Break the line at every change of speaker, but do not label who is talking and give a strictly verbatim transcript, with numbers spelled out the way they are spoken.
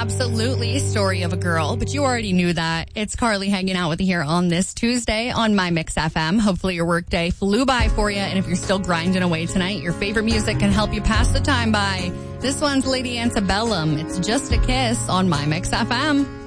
Absolutely. Story of a girl, but you already knew that. It's Carly hanging out with you here on this Tuesday on My Mix F M. Hopefully your workday flew by for you, and if you're still grinding away tonight, your favorite music can help you pass the time by. This one's Lady Antebellum. It's Just a Kiss on My Mix F M.